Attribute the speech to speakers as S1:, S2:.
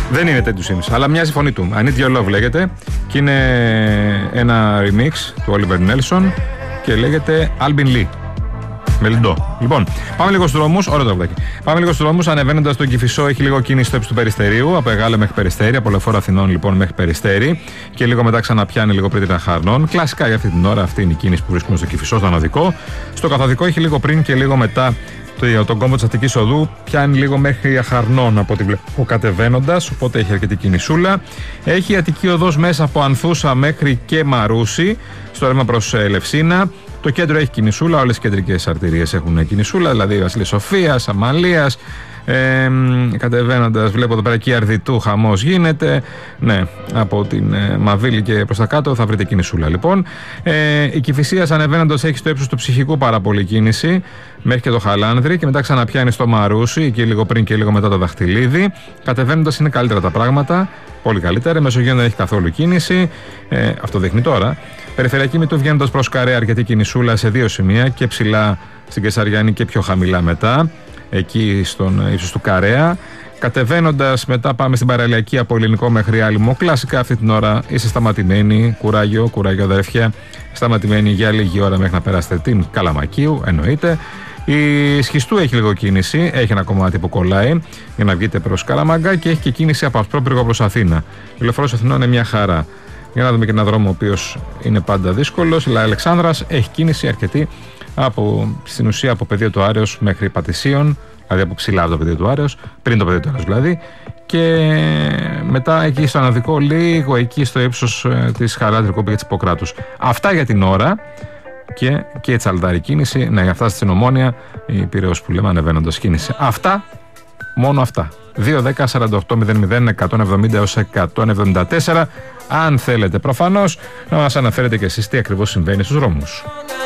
S1: Δεν είναι τέτοιου Sims, αλλά μοιάζει η φωνή του. I Need Your Love λέγεται και είναι ένα remix του Oliver Nelson και λέγεται Albin Lee. Μελιντό. Λοιπόν, πάμε λίγο στους δρόμους. Ωραίο τραγουδάκι. Πάμε λίγο στους δρόμους. Ανεβαίνοντας τον Κηφισό, έχει λίγο κίνηση στο ύψος του Περιστερίου. Από Εγάλεο μέχρι Περιστέρι. Από Λεωφόρο Αθηνών λοιπόν μέχρι Περιστέρι. Και λίγο μετά ξαναπιάνει λίγο πριν Χαρνών. Κλασικά για αυτή την ώρα αυτή είναι η κίνηση που βρίσκουμε στο Κηφισό, στο ανωδικό. Στο καθοδικό έχει λίγο πριν και λίγο μετά τον κόμβο της Αττικής Οδού. Πιάνει λίγο μέχρι Αχαρνών από ό,τι βλέπω κατεβαίνοντας. Οπότε έχει αρκετή κινησούλα. Έχει η Αττική Οδός μέσα από Ανθούσα μέχρι και Μαρούσι. Στο ρεύμα προς Ελευσίνα. Το κέντρο έχει κινησούλα, όλες οι κεντρικές αρτηρίες έχουν κινησούλα, δηλαδή Βασιλείας Σοφίας, Αμαλίας. Κατεβαίνοντας, βλέπω εδώ πέρα εκεί Αρδιτού χαμός γίνεται. Ναι, από την Μαβίλη και προς τα κάτω θα βρείτε κινησούλα λοιπόν. Η Κηφισίας ανεβαίνοντας έχει στο ύψος του Ψυχικού πάρα πολύ κίνηση μέχρι και το Χαλάνδρη και μετά ξαναπιάνει στο Μαρούσι, εκεί λίγο πριν και λίγο μετά το Δαχτυλίδι. Κατεβαίνοντας είναι καλύτερα τα πράγματα, πολύ καλύτερα. Μεσογείο δεν έχει καθόλου κίνηση, αυτό δείχνει τώρα. Περιφερειακή Μητού βγαίνοντας προς Καρέα, αρκετή κινησούλα σε δύο σημεία και ψηλά στην Κεσαριανή και πιο χαμηλά μετά. Εκεί στον ύψος του Καρέα. Κατεβαίνοντας μετά πάμε στην παραλιακή από Ελληνικό μέχρι Άλυμο. Κλασικά αυτή την ώρα είστε σταματημένοι. Κουράγιο αδερφιά. Σταματημένοι για λίγη ώρα μέχρι να περάσετε την Καλαμακίου, εννοείται. Η Σχιστού έχει λίγο κίνηση. Έχει ένα κομμάτι που κολλάει για να βγείτε προς Καλαμάγκα και έχει και κίνηση από Ασπρόπυργο προς Αθήνα. Η Λεωφόρος Αθηνών είναι μια χαρά. Για να δούμε και έναν δρόμο ο οποίος είναι πάντα δύσκολος. Η Αλεξάνδρας έχει κίνηση αρκετή. Στην ουσία από πεδίο του Άρεως μέχρι Πατησίων, δηλαδή από ψηλά από το πεδίο του Άρεως, πριν το πεδίο του Άρεως δηλαδή, και μετά εκεί στο αναδικό, λίγο εκεί στο ύψος της Χαράτρικου και της Ιπποκράτους. Αυτά για την ώρα και η Τσαλδάρη κίνηση, ναι, για αυτά στην Ομόνια, η Πειραιώς που λέμε ανεβαίνοντας κίνηση. Αυτά, μόνο αυτά. 2-10-48-00-170 έως 174. Αν θέλετε προφανώς να μας αναφέρετε και εσείς τι ακριβώς συμβαίνει στους δρόμους.